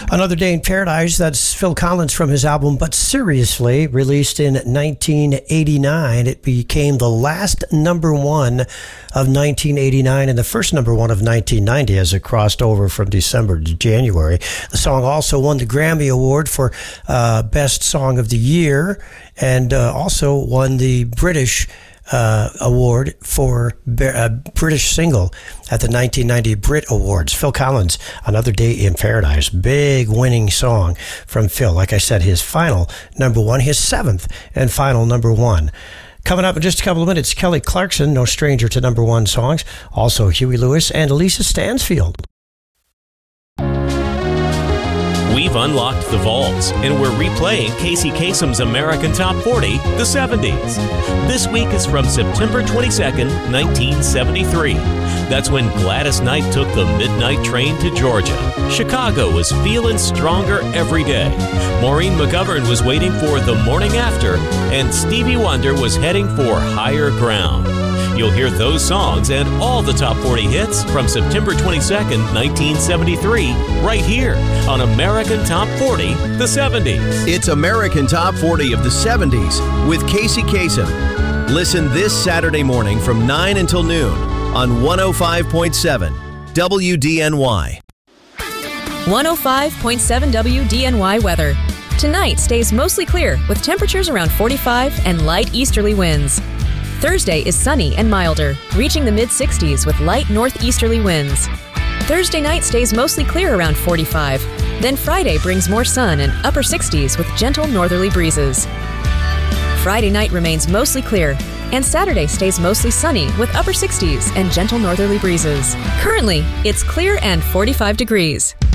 Another Day in Paradise, that's Phil Collins from his album But Seriously, released in 1989. It became the last number one of 1989 and the first number one of 1990 as it crossed over from December to January. The song also won the Grammy Award for Best Song of the Year and also won the British award for British single at the 1990 Brit Awards. Phil Collins, Another Day in Paradise. Big winning song from Phil. Like I said, his final number one, his seventh and final number one. Coming up in just a couple of minutes, Kelly Clarkson, no stranger to number one songs. Also Huey Lewis and Lisa Stansfield. We've unlocked the vaults, and we're replaying Casey Kasem's American Top 40, the 70s. This week is from September 22nd, 1973. That's when Gladys Knight took the midnight train to Georgia. Chicago was feeling stronger every day. Maureen McGovern was waiting for The Morning After, and Stevie Wonder was heading for Higher Ground. You'll hear those songs and all the top 40 hits from September 22nd, 1973, right here on American Top 40, the 70s. It's American Top 40 of the 70s with Casey Kasem. Listen this Saturday morning from 9 until noon on 105.7 WDNY. 105.7 WDNY weather. Tonight stays mostly clear with temperatures around 45 and light easterly winds. Thursday is sunny and milder, reaching the mid-60s with light northeasterly winds. Thursday night stays mostly clear around 45. Then Friday brings more sun and upper 60s with gentle northerly breezes. Friday night remains mostly clear, and Saturday stays mostly sunny with upper 60s and gentle northerly breezes. Currently, it's clear and 45 degrees.